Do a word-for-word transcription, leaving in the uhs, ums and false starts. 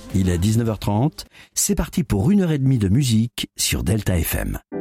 Il est dix-neuf heures trente, c'est parti pour une heure et demie de musique sur Delta F M.